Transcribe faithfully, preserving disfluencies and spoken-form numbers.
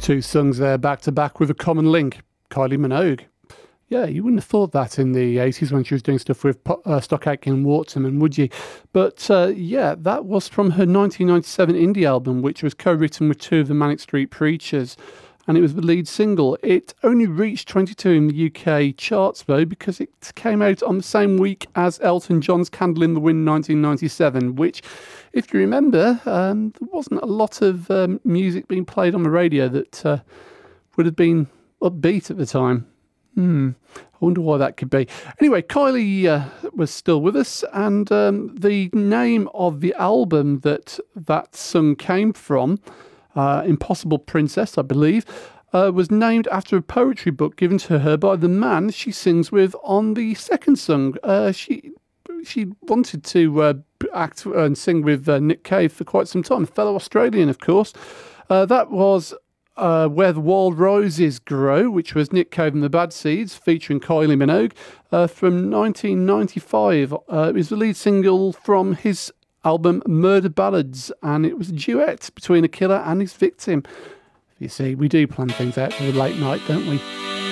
Two songs there back to back with a common link. Kylie Minogue. Yeah, you wouldn't have thought that in the eighties when she was doing stuff with uh, Stock Aitken and Waterman, would you? But uh, yeah, that was from her nineteen ninety-seven indie album, which was co-written with two of the Manic Street Preachers. And it was the lead single. It only reached twenty-two in the U K charts, though, because it came out on the same week as Elton John's Candle in the Wind nineteen ninety-seven, which, if you remember, um, there wasn't a lot of um, music being played on the radio that uh, would have been upbeat at the time. Hmm, I wonder why that could be. Anyway, Kylie uh, was still with us, and um, the name of the album that that song came from, Uh, Impossible Princess, I believe, uh, was named after a poetry book given to her by the man she sings with on the second song. Uh, she she wanted to uh, act and sing with uh, Nick Cave for quite some time, fellow Australian, of course. Uh, that was uh, Where the Wild Roses Grow, which was Nick Cave and the Bad Seeds, featuring Kylie Minogue, uh, from nineteen ninety-five. Uh, it was the lead single from his album Murder Ballads, and it was a duet between a killer and his victim. You see, we do plan things out for the late night, don't we?